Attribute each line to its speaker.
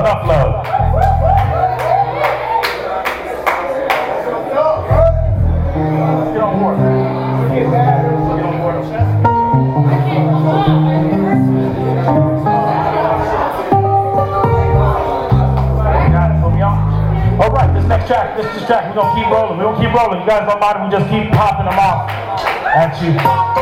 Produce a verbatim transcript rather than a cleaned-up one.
Speaker 1: enough love. Let's get on board. Get on board. Got it, put me on. All right, this next track, this is track, we're gonna keep rolling. We're gonna keep rolling. You guys don't mind if we just keep popping them off at you.